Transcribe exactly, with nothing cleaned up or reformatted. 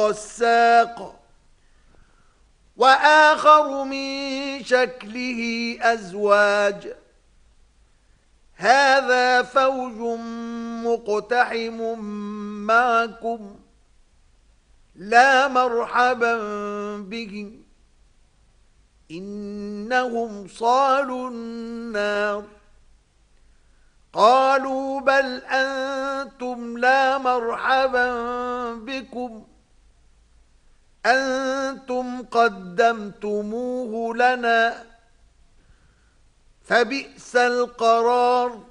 الساق وآخر من شكله أزواج هذا فوج مقتحم معكم لا مرحبا بهم إنهم صالوا النار قالوا بل أنتم لا مرحبا بكم أنتم قدمتموه لنا فبئس القرار